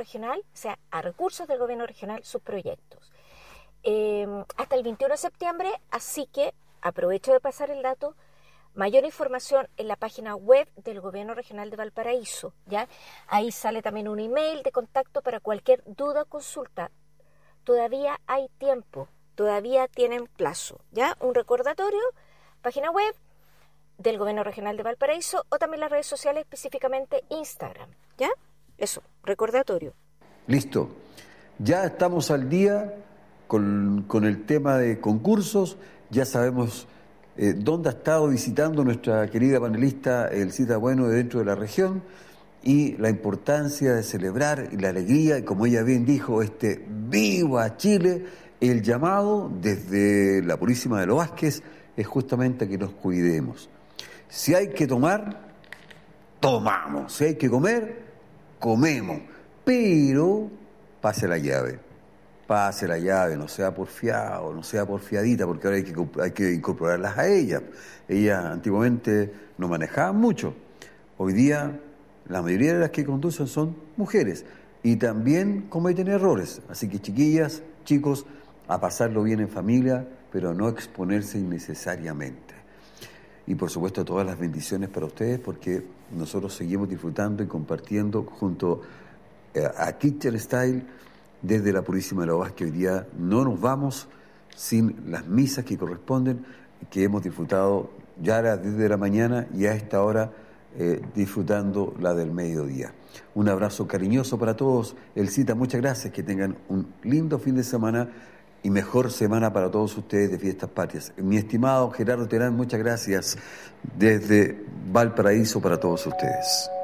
regional, o sea, a recursos del gobierno regional, sus proyectos. Hasta el 21 de septiembre, así que aprovecho de pasar el dato. Mayor información en la página web del Gobierno Regional de Valparaíso, ¿ya? Ahí sale también un email de contacto para cualquier duda o consulta. Todavía hay tiempo, todavía tienen plazo, ¿ya? Un recordatorio, página web del Gobierno Regional de Valparaíso o también las redes sociales, específicamente Instagram, ¿ya? Eso, recordatorio. Listo. Ya estamos al día con el tema de concursos, ya sabemos dónde ha estado visitando nuestra querida panelista Elcita Bueno de dentro de la región y la importancia de celebrar y la alegría, y como ella bien dijo, ¡Viva Chile! El llamado desde la Purísima de los Vázquez es justamente que nos cuidemos. Si hay que tomar, tomamos. Si hay que comer, comemos. Pero pase la llave, no sea porfiado, no sea porfiadita, porque ahora hay que incorporarlas a ellas. Ellas antiguamente no manejaban mucho. Hoy día la mayoría de las que conducen son mujeres y también cometen errores. Así que chiquillas, chicos, a pasarlo bien en familia, pero a no exponerse innecesariamente. Y por supuesto todas las bendiciones para ustedes, porque nosotros seguimos disfrutando y compartiendo junto a Kitchen Style desde la Purísima de los Vázquez. Hoy día no nos vamos sin las misas que corresponden, que hemos disfrutado ya a las 10 de la mañana y a esta hora disfrutando la del mediodía. Un abrazo cariñoso para todos. Elcita, muchas gracias, que tengan un lindo fin de semana y mejor semana para todos ustedes de Fiestas Patrias. Mi estimado Gerardo Terán, muchas gracias desde Valparaíso para todos ustedes.